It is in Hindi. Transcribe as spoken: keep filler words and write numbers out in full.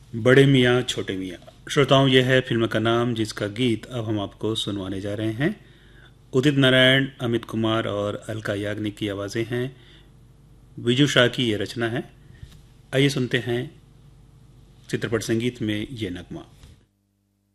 बड़े मियाँ छोटे मियाँ। श्रोताओं, यह है फिल्म का नाम जिसका गीत अब हम आपको सुनवाने जा रहे हैं। उदित नारायण, अमित कुमार और अलका याग्निक की आवाज़ें हैं। विजू शाह की ये रचना है। आइए सुनते हैं चित्रपट संगीत में ये नगमा।